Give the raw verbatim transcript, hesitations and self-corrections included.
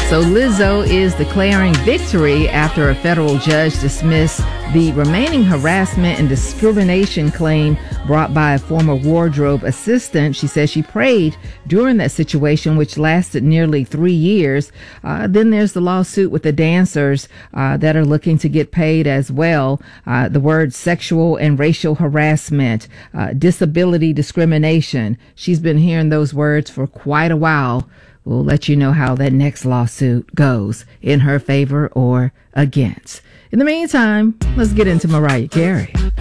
So Lizzo is declaring victory after a federal judge dismissed the remaining harassment and discrimination claim brought by a former wardrobe assistant. She says she prayed during that situation, which lasted nearly three years. Uh, then there's the lawsuit with the dancers uh, that are looking to get paid as well. Uh, the word sexual and racial harassment, uh, disability discrimination. She's been hearing those words for quite a while. We'll let you know how that next lawsuit goes, in her favor or against. In the meantime, let's get into Mariah Carey.